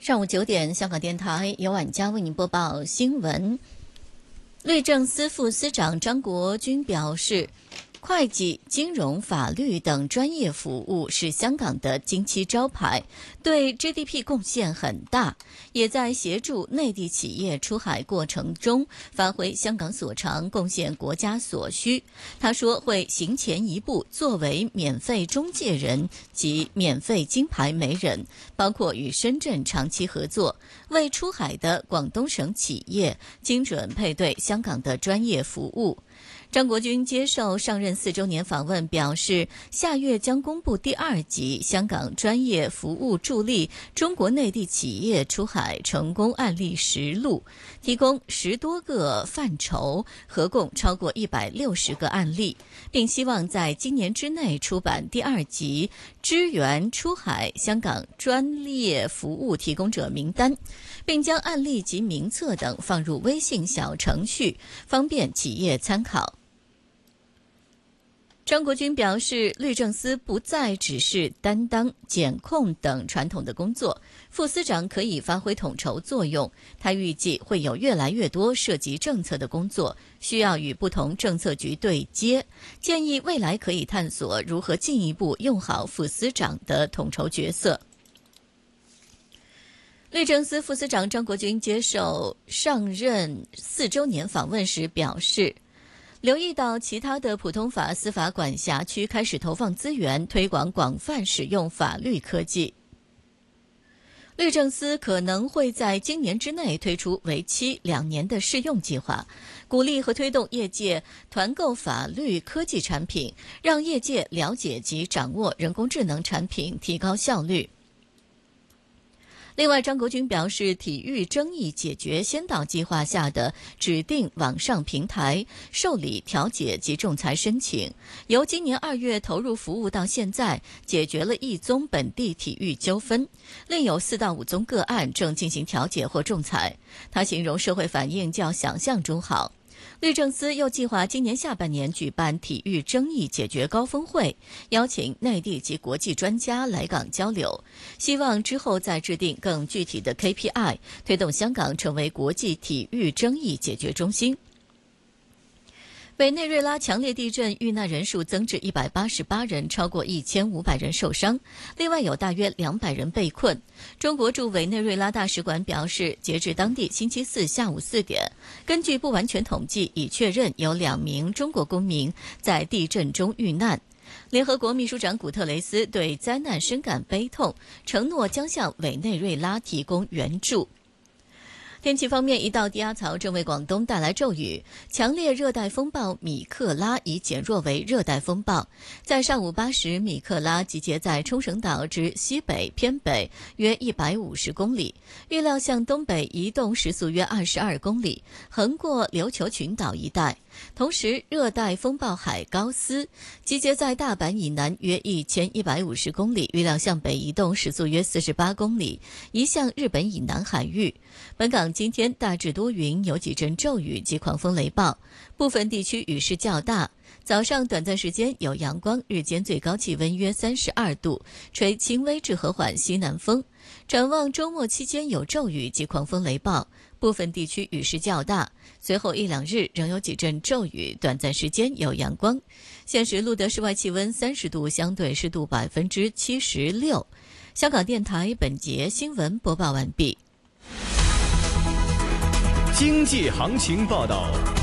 上午9点，香港电台由晚佳为您播报新闻。律政司副司长张国军表示，会计、金融、法律等专业服务是香港的金漆招牌，对 GDP 贡献很大，也在协助内地企业出海过程中发挥香港所长，贡献国家所需。他说会行前一步，作为免费中介人及免费金牌媒人，包括与深圳长期合作，为出海的广东省企业精准配对香港的专业服务。张国军接受上任4周年访问表示，下月将公布第2集香港专业服务助力中国内地企业出海成功案例实录，提供10多个范畴，合共超过160个案例，并希望在今年之内出版第2集支援出海香港专业服务提供者名单，并将案例及名册等放入微信小程序，方便企业参考。张国军表示，律政司不再只是担当检控等传统的工作，副司长可以发挥统筹作用。他预计会有越来越多涉及政策的工作，需要与不同政策局对接，建议未来可以探索如何进一步用好副司长的统筹角色。律政司副司长张国军接受上任4周年访问时表示，留意到其他的普通法司法管辖区开始投放资源，推广广泛使用法律科技。律政司可能会在今年之内推出为期2年的试用计划，鼓励和推动业界团购法律科技产品，让业界了解及掌握人工智能产品，提高效率。另外，张国军表示，体育争议解决先导计划下的指定网上平台受理调解及仲裁申请，由今年2月投入服务到现在，解决了1宗本地体育纠纷，另有4到5宗个案正进行调解或仲裁。他形容社会反应较想象中好。律政司又计划今年下半年举办体育争议解决高峰会，邀请内地及国际专家来港交流，希望之后再制定更具体的 KPI， 推动香港成为国际体育争议解决中心。委内瑞拉强烈地震遇难人数增至188人，超过1500人受伤，另外有大约200人被困。中国驻委内瑞拉大使馆表示，截至当地星期4下午4点，根据不完全统计，已确认有2名中国公民在地震中遇难。联合国秘书长古特雷斯对灾难深感悲痛，承诺将向委内瑞拉提供援助。天气方面，一道低压槽正为广东带来骤雨，强烈热带风暴米克拉已减弱为热带风暴。在上午8时，米克拉集结在冲绳岛之西北偏北约150公里，预料向东北移动时速约22公里，横过琉球群岛一带。同时，热带风暴海高斯集结在大阪以南约1150公里，预料向北移动时速约48公里，移向日本以南海域。本港今天大致多云，有几阵骤雨及狂风雷暴，部分地区雨势较大。早上短暂时间有阳光，日间最高气温约32度，吹轻微至和缓西南风。展望周末期间有骤雨及狂风雷暴，部分地区雨势较大，随后1-2日仍有几阵骤雨，短暂时间有阳光。现时录得室外气温30度，相对湿度76%。香港电台本节新闻播报完毕。 经济行情报道。